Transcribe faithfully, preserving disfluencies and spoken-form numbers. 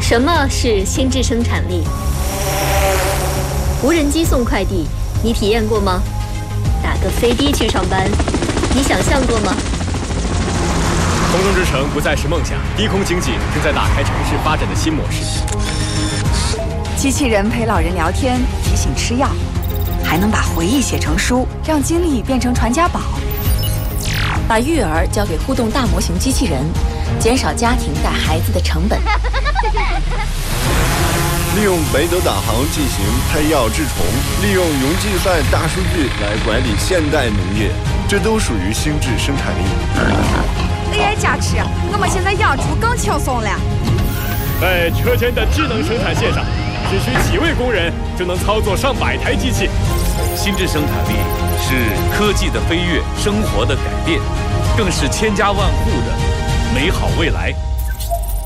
什么是心智生产力？无人机送快递，你体验过吗？打个飞的去上班，你想象过吗？ 空中之城不再是梦想，低空经济正在打开城市发展的新模式。 机器人陪老人聊天，提醒吃药，还能把回忆写成书，让经历变成传家宝。 把育儿交给互动大模型机器人，减少家庭带孩子的成本。 利用北斗导航进行胎药治虫，利用云计算大数据来管理现代农业，这都属于心智生产力。 A I 加持，我们现在养猪更轻松了。 在车间的智能生产线上，只需几位工人就能操作上百台机器。 心智生产力是科技的飞跃，生活的改变，更是千家万户的美好未来。